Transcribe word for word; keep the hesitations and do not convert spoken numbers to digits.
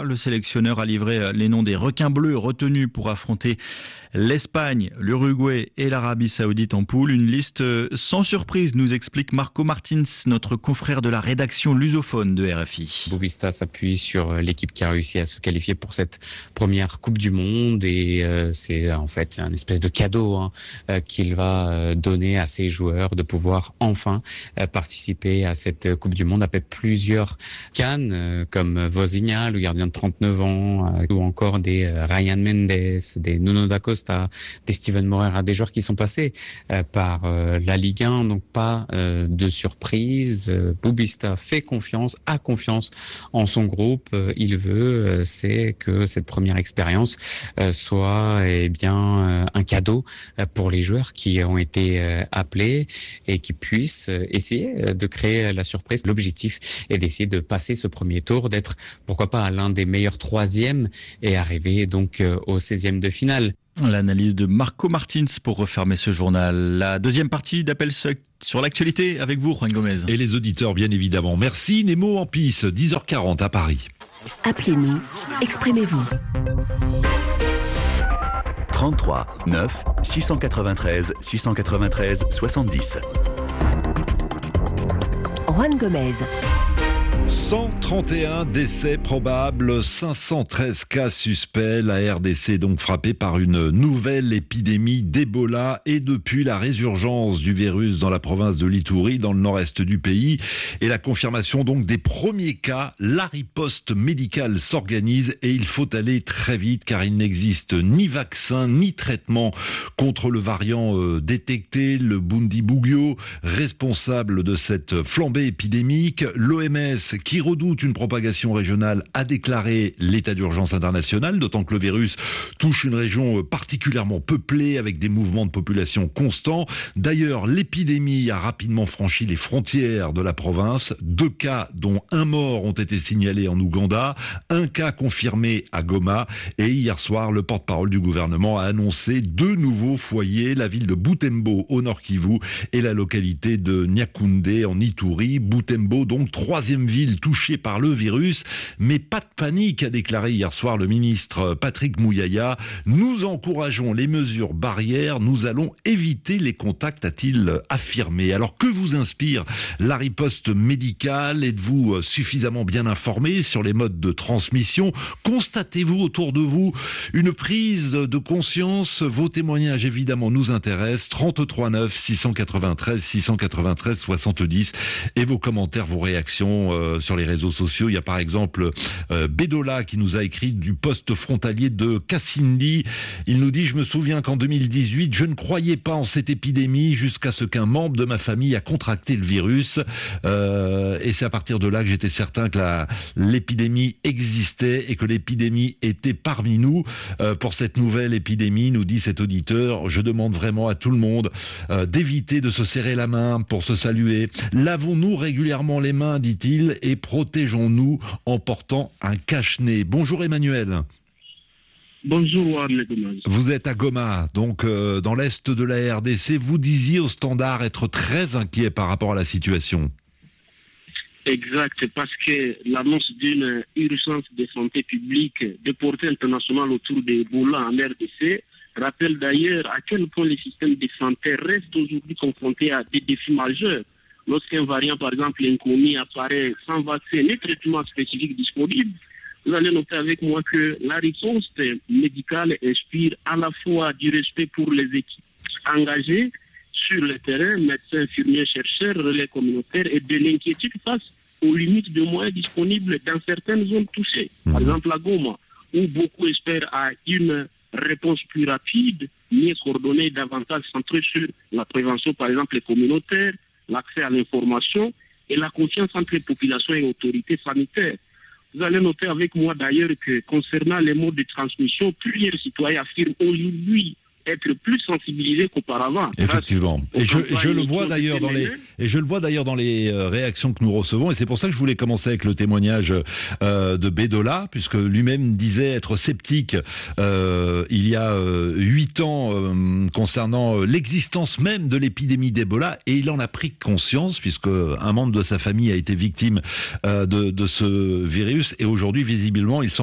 Le sélectionneur a livré les noms des requins bleus retenus pour affronter l'Espagne, l'Uruguay et l'Arabie Saoudite en poule. Une liste sans surprise, nous explique Marco Martins, notre confrère de la rédaction lusophone de R F I. Boavista s'appuie sur l'équipe qui a réussi à se qualifier pour cette première Coupe du Monde et euh, c'est en fait un espèce de cadeau hein, euh, qu'il va donner à ses joueurs de pouvoir enfin euh, participer à cette Coupe du Monde après plusieurs cannes euh, comme Vozinha, le gardien de trente-neuf ans, euh, ou encore des euh, Ryan Mendes, des Nuno da Costa, des Steven Moreira, des joueurs qui sont passés euh, par euh, la Ligue un, donc pas euh, de surprise. Euh, Boavista fait confiance, a confiance en son groupe. Euh, il veut, euh, c'est que cette première expérience euh, soit eh bien euh, un cadeau euh, pour les joueurs qui ont été euh, appelés et qui puissent euh, essayer euh, de créer la surprise. L'objectif est d'essayer de passer ce premier tour, d'être pourquoi pas l'un des meilleurs troisièmes et arriver donc euh, au seizième de finale. L'analyse de Marco Martins pour refermer ce journal. La deuxième partie d'Appel sur l'actualité avec vous, Juan Gomez. Et les auditeurs, bien évidemment. Merci. Nemo en pisse, dix heures quarante à Paris. Appelez-nous, exprimez-vous. trente-trois neuf six cent quatre-vingt-treize six cent quatre-vingt-treize soixante-dix. Juan Gomez. cent trente et un décès probables, cinq cent treize cas suspects. La R D C est donc frappée par une nouvelle épidémie d'Ebola et depuis la résurgence du virus dans la province de l'Ituri, dans le nord-est du pays, et la confirmation donc des premiers cas, la riposte médicale s'organise et il faut aller très vite car il n'existe ni vaccin ni traitement contre le variant euh, détecté, le Bundibugyo, responsable de cette flambée épidémique. L'O M S qui redoute une propagation régionale, a déclaré l'état d'urgence international, d'autant que le virus touche une région particulièrement peuplée avec des mouvements de population constants. D'ailleurs, l'épidémie a rapidement franchi les frontières de la province. Deux cas, dont un mort, ont été signalés en Ouganda, un cas confirmé à Goma. Et hier soir, le porte-parole du gouvernement a annoncé deux nouveaux foyers, la ville de Butembo au Nord Kivu et la localité de Nyakoundé en Ituri. Butembo, donc troisième ville touchée par le virus, mais pas de panique, a déclaré hier soir le ministre Patrick Mouyaya. Nous encourageons les mesures barrières, nous allons éviter les contacts, a-t-il affirmé. Alors que vous inspire la riposte médicale? Êtes-vous suffisamment bien informé sur les modes de transmission? Constatez-vous autour de vous une prise de conscience? Vos témoignages évidemment nous intéressent. trente-trois neuf six cent quatre-vingt-treize six cent quatre-vingt-treize soixante-dix et vos commentaires, vos réactions euh, sur les réseaux sociaux. Il y a par exemple euh, Bédola qui nous a écrit du poste frontalier de Cassindi. Il nous dit: je me souviens qu'en deux mille dix-huit, je ne croyais pas en cette épidémie jusqu'à ce qu'un membre de ma famille a contracté le virus. Euh, et c'est à partir de là que j'étais certain que la, l'épidémie existait et que l'épidémie était parmi nous. Euh, pour cette nouvelle épidémie, nous dit cet auditeur, je demande vraiment à tout le monde euh, d'éviter de se serrer la main pour se saluer. Lavons-nous régulièrement les mains, dit-il, et protégeons-nous en portant un cache-nez. Bonjour Emmanuel. Bonjour Ahmed. Vous êtes à Goma, donc euh, dans l'est de la R D C. Vous disiez au Standard être très inquiet par rapport à la situation. Exact, parce que l'annonce d'une urgence de santé publique de portée internationale autour de Ebola en R D C rappelle d'ailleurs à quel point le système de santé reste aujourd'hui confronté à des défis majeurs. Lorsqu'un variant, par exemple, inconnu apparaît sans vaccin ni traitement spécifique disponible, vous allez noter avec moi que la réponse médicale inspire à la fois du respect pour les équipes engagées sur le terrain, médecins, infirmiers, chercheurs, relais communautaires, et de l'inquiétude face aux limites de moyens disponibles dans certaines zones touchées. Par exemple, la Goma, où beaucoup espèrent à une réponse plus rapide, mieux coordonnée, davantage centrée sur la prévention, par exemple, les communautaires, l'accès à l'information et la confiance entre les populations et autorités sanitaires. Vous allez noter avec moi d'ailleurs que concernant les modes de transmission, plusieurs citoyens affirment aujourd'hui être plus sensibilisés qu'auparavant. Effectivement. Et je, je le vois d'ailleurs dans les et je le vois d'ailleurs dans les réactions que nous recevons, et c'est pour ça que je voulais commencer avec le témoignage euh, de Bédola, puisque lui-même disait être sceptique euh, il y a huit ans euh, concernant l'existence même de l'épidémie d'Ebola, et il en a pris conscience puisque un membre de sa famille a été victime euh, de, de ce virus, et aujourd'hui visiblement il semble